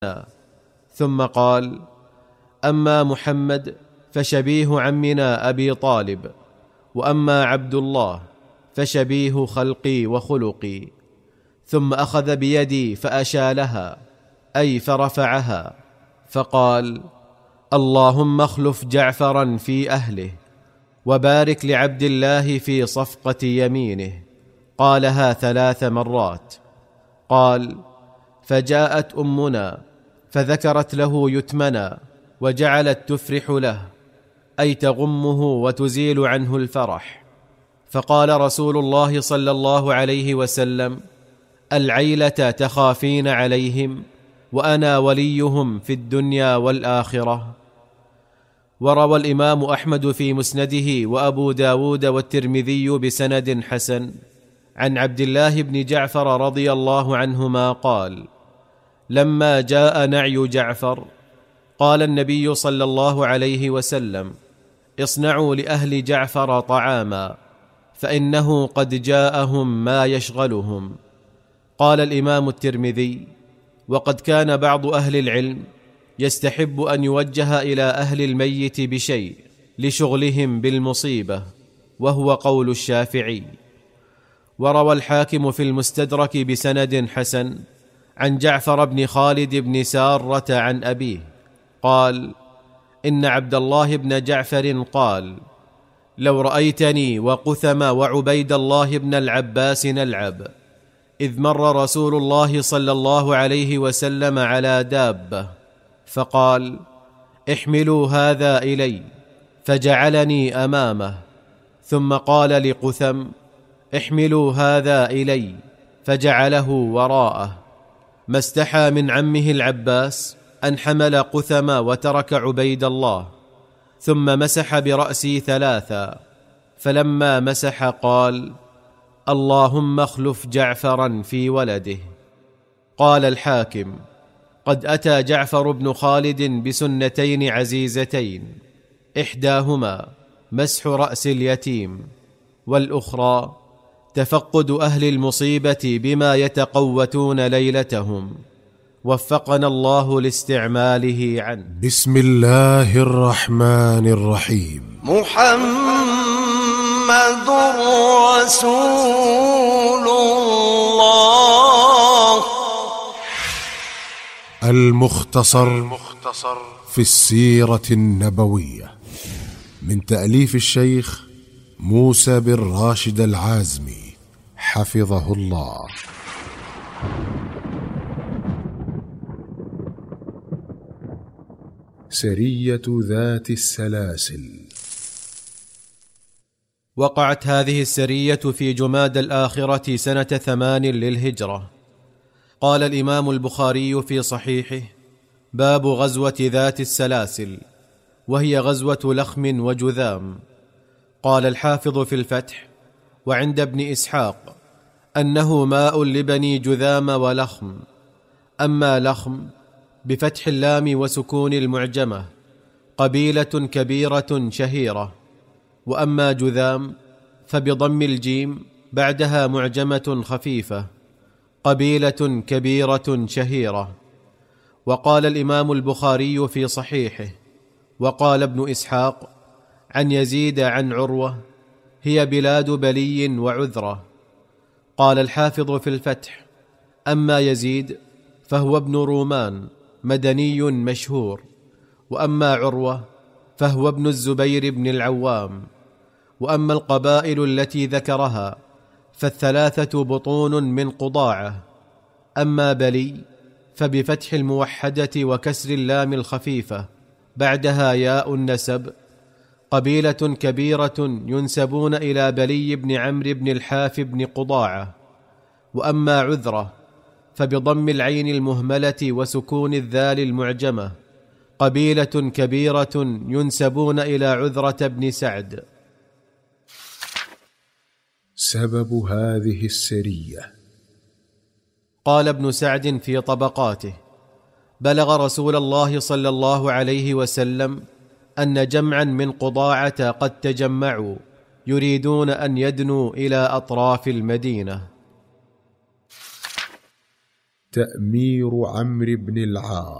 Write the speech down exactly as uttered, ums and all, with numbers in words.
ثم قال: أما محمد فشبيه عمنا أبي طالب، وأما عبد الله فشبيه خلقي وخلقي. ثم أخذ بيدي فأشالها، أي فرفعها، فقال: اللهم اخلف جعفرا في أهله، وبارك لعبد الله في صفقة يمينه. قالها ثلاث مرات. قال: فجاءت أمنا فذكرت له يتمنى، وجعلت تفرح له، أي تغمه وتزيل عنه الفرح. فقال رسول الله صلى الله عليه وسلم: العيلة تخافين عليهم، وأنا وليهم في الدنيا والآخرة. وروى الإمام أحمد في مسنده وأبو داود والترمذي بسند حسن عن عبد الله بن جعفر رضي الله عنهما قال: لما جاء نعي جعفر قال النبي صلى الله عليه وسلم: اصنعوا لأهل جعفر طعاما، فإنه قد جاءهم ما يشغلهم. قال الإمام الترمذي: وقد كان بعض أهل العلم يستحب أن يوجه إلى أهل الميت بشيء لشغلهم بالمصيبة، وهو قول الشافعي. وروى الحاكم في المستدرك بسند حسن عن جعفر بن خالد بن سارة عن أبيه قال: إن عبد الله بن جعفر قال: لو رأيتني وقثم وعبيد الله بن العباس نلعب، إذ مر رسول الله صلى الله عليه وسلم على دابة فقال: احملوا هذا إلي، فجعلني أمامه، ثم قال لقثم: احملوا هذا إلي، فجعله وراءه. ما استحى من عمه العباس أن حمل قثم وترك عبيد الله، ثم مسح برأسي ثلاثا، فلما مسح قال: اللهم اخلف جعفرا في ولده. قال الحاكم: قد أتى جعفر بن خالد بسنتين عزيزتين، إحداهما مسح رأس اليتيم، والأخرى تفقد أهل المصيبة بما يتقوتون ليلتهم. وفقنا الله لاستعماله عنه. بسم الله الرحمن الرحيم. محمد رسول الله. المختصر في السيرة النبوية، من تأليف الشيخ موسى بن راشد العازمي حفظه الله. سرية ذات السلاسل. وقعت هذه السرية في جماد الآخرة سنة ثمان للهجرة. قال الإمام البخاري في صحيحه: باب غزوة ذات السلاسل، وهي غزوة لخم وجذام. قال الحافظ في الفتح: وعند ابن إسحاق أنه ماء لبني جذام ولخم. أما لخم بفتح اللام وسكون المعجمة قبيلة كبيرة شهيرة، وأما جذام فبضم الجيم بعدها معجمة خفيفة قبيلة كبيرة شهيرة. وقال الإمام البخاري في صحيحه: وقال ابن إسحاق عن يزيد عن عروة: هي بلاد بلي وعذرة. قال الحافظ في الفتح: أما يزيد فهو ابن رومان مدني مشهور، وأما عروة فهو ابن الزبير بن العوام. وأما القبائل التي ذكرها فالثلاثة بطون من قضاعة. أما بلي فبفتح الموحدة وكسر اللام الخفيفة بعدها ياء النسب قبيلة كبيرة ينسبون إلى بلي بن عمرو بن الحاف بن قضاعة. وأما عذرة فبضم العين المهملة وسكون الذال المعجمة قبيلة كبيرة ينسبون إلى عذرة بن سعد. سبب هذه السرية. قال ابن سعد في طبقاته: بلغ رسول الله صلى الله عليه وسلم أن جمعا من قضاعة قد تجمعوا يريدون أن يدنوا إلى أطراف المدينة. تأمير عمرو بن العاص.